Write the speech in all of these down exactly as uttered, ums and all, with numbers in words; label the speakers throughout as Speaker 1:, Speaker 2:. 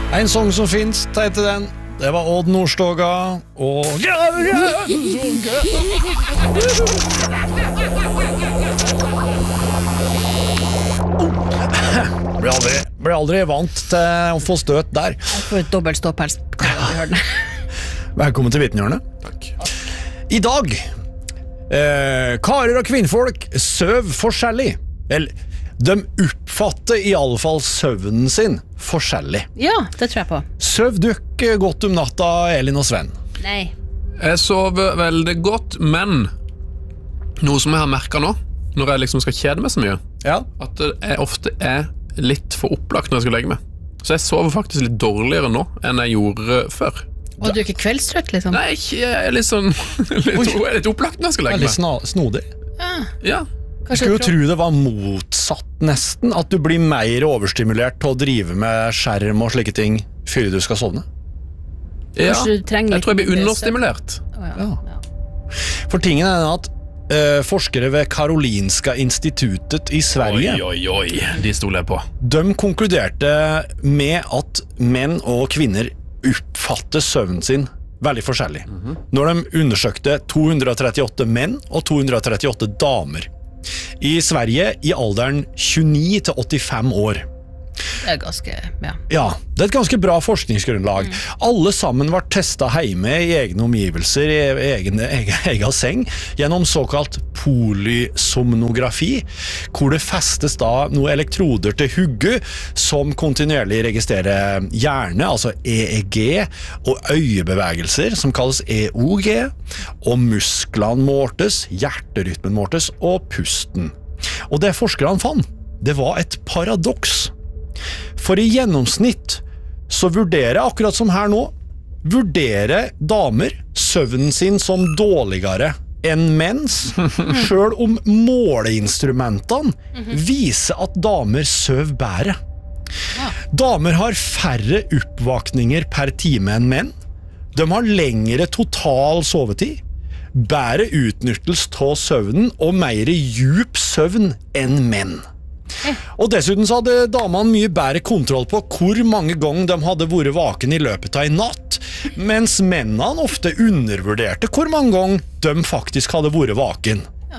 Speaker 1: En sång som finnes, teite den. Det var Odd Nordstoga og Ble aldri, ble aldri vant til å få støt der.
Speaker 2: Jeg får et dobbelt ståpels.
Speaker 1: Velkommen til Vittenhjørnet.
Speaker 3: Takk.
Speaker 1: I dag eh, karer og kvinnfolk søv forskjellig. Eller, de oppfatter i alle fall søvnen sin forskjellig.
Speaker 2: Ja, det tror jeg på.
Speaker 1: Søv du ikke godt om natta, Elin og Sven?
Speaker 2: Nei.
Speaker 3: Jeg sover veldig godt, men noe som jeg har merket nå, når jeg liksom skal kjede meg så mye,
Speaker 1: Ja.
Speaker 3: at jeg ofte er litt for opplagt når jeg skal legge meg. Så jeg sover faktisk litt dårligere nå enn jeg gjorde før.
Speaker 2: Og du er ikke kveldstrøtt, liksom?
Speaker 3: Nei, jeg er litt sånn litt, jeg er litt opplagt når jeg skal legge
Speaker 1: Veldig
Speaker 3: meg.
Speaker 1: sna snodig.
Speaker 2: Ja.
Speaker 3: Ja.
Speaker 1: Jeg skulle jo tro det var motsatt nesten, at du blir mer overstimulert til å drive med skjerm og slike ting før du skal sovne.
Speaker 3: Ja.
Speaker 2: Kanskje du trenger
Speaker 3: Jeg tror jeg
Speaker 2: litt
Speaker 3: blir
Speaker 2: mindre
Speaker 3: understimulert.
Speaker 2: Å, ja.
Speaker 1: Ja.
Speaker 2: Ja.
Speaker 1: For tingen er at eh, forskere ved Karolinska institutet i Sverige,
Speaker 3: Oi, oi, oi, de stoler jeg på.
Speaker 1: de konkluderte med at menn og kvinner oppfatter søvnen sin veldig forskjellig. Når de undersøkte to hundre og trettiåtte menn og to hundre og trettiåtte damer i Sverige i alderen tjueni til åttifem år.
Speaker 2: Det er ganske, ja.
Speaker 1: Ja, det er et ganske bra forskningsgrunnlag. Mm. Alle sammen var testet hjemme i egne omgivelser, i egen, egen, egen seng, gjennom såkalt polysomnografi, hvor det festes da noen elektroder til hugget som kontinuerlig registrerer hjerne, altså E E G, og øyebevegelser, som kalles E O G, og musklene måltes, hjerterytmen måltes, og pusten. Og det forskerne fant, det var et paradoks. For i gjennomsnitt så vurderer, akkurat som her nå, vurderer damer søvnen sin som dårligere enn menns, selv om måleinstrumentene viser at damer søv bedre. Damer har færre oppvakninger per time enn menn. De har lengre total sovetid, bedre utnyttelse av søvnen og mer djup søvn enn menn. Og dessuten så hadde damene mye bedre kontroll på hvor mange ganger de hadde vært vaken i løpet av en natt, mens mennene ofte undervurderte hvor mange ganger de faktisk hadde vært vaken. Ja.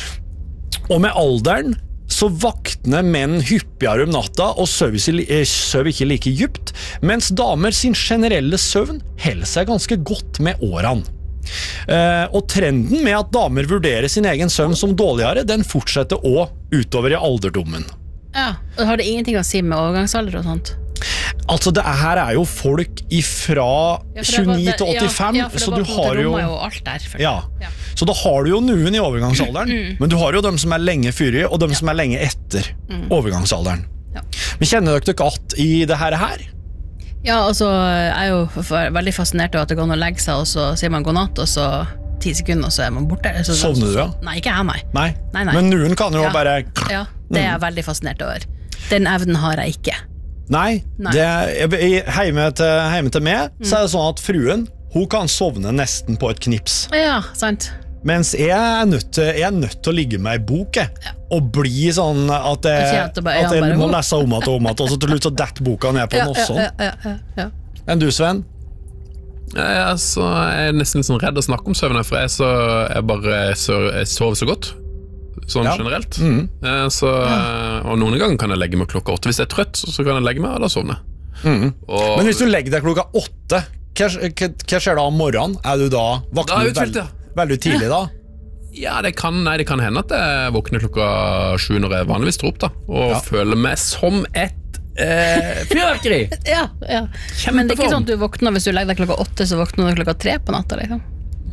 Speaker 1: Og med alderen så vakner menn hyppigere om natta og søv ikke like djupt, mens damer sin generelle søvn holder seg ganske godt med årene. Uh, og trenden med at damer vurderer sin egen søvn som dårligere, den fortsetter også utover i alderdommen.
Speaker 2: Ja, og har det ingenting å si med overgangsalder og sånt?
Speaker 1: Altså det her er jo folk ifra
Speaker 2: ja,
Speaker 1: tjueni til åttifem,
Speaker 2: ja, ja,
Speaker 1: så du har jo,
Speaker 2: jo alt der,
Speaker 1: ja, ja. Så da har du jo noen i overgangsalderen, mm. men du har jo dem som er lenge fyrig, og dem ja. som er lenge etter mm. overgangsalderen. Ja. Men kjenner dere dere at i det her her?
Speaker 2: Ja, altså, jeg er jo veldig fascinert av at det går an å legge seg, og så sier man god natt, og så ti sekunder, og så er man borte. Så,
Speaker 1: Sovner du, ja?
Speaker 2: Nei, ikke jeg, nei.
Speaker 1: Nei.
Speaker 2: nei, nei.
Speaker 1: Men noen kan jo
Speaker 2: ja.
Speaker 1: bare...
Speaker 2: Ja, det er jeg veldig fascinert over. Den evnen har jeg ikke.
Speaker 1: Nei, nei. Det er, hjemme, til, hjemme til meg, mm. så er det sånn at fruen, hun kan sovne nesten på et knips.
Speaker 2: Ja, sant.
Speaker 1: Mens jeg er nødt til, jeg er nødt til å ligge med i bok, ja. og bli sånn at jeg, at jeg, at jeg må lese om at og om at, og så til slutt så dett boka ned på den også.
Speaker 2: Ja, ja, ja, ja.
Speaker 1: Enn du, Sven?
Speaker 3: Ja, altså, jeg er nesten litt sånn redd å snakke om søvn, for jeg, så, jeg bare så, jeg sover så godt, sånn ja. generelt. Mm. Så, og noen ganger kan jeg legge meg klokka åtte. Hvis jeg er trøtt, så kan jeg legge meg, og da sovne.
Speaker 1: Mm. Og, Men hvis du legger deg klokka åtte, hva, hva, hva skjer da om morgenen? Er du da vakner du veldig, veldig tidlig da?
Speaker 3: Ja, det kan, nei, det kan hende at jeg våkner klokka sju når jeg vanligvis står opp da, og ja. føler meg som et eh, fyrverkeri.
Speaker 2: Ja, ja. Men det er ikke sånn at du våkner hvis du legger deg klokka åtte, så våkner du klokka tre på natta, liksom?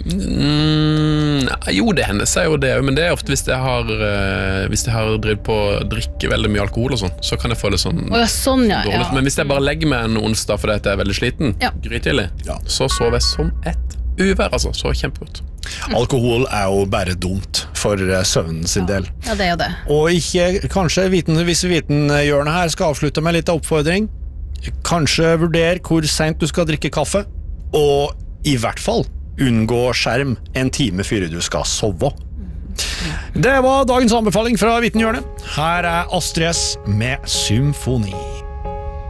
Speaker 3: Mm, jo, det hender seg jo det, men det er ofte hvis jeg har uh, hvis jeg har drevet på å drikke veldig mye alkohol og sånn, så kan jeg få det sånn,
Speaker 2: oh, ja, sånn ja,
Speaker 3: dårlig. Men hvis jeg bare legger meg en onsdag fordi jeg er veldig sliten,
Speaker 2: ja.
Speaker 3: grytidlig, ja. så sover jeg som et uvær, altså, så kjempegodt.
Speaker 1: Alkohol er jo bare dumt for søvnen sin
Speaker 2: ja.
Speaker 1: del.
Speaker 2: Ja, det er det.
Speaker 1: Og ikke, kanskje viten, hvis Vitenhjørnet her skal avslutte med litt oppfordring, kanskje vurder hvor sent du skal drikke kaffe, og i hvert fall unngå skjerm en time før du skal sove. Det var dagens anbefaling fra Vitenhjørnet. Her er Astrid S med Symfoni.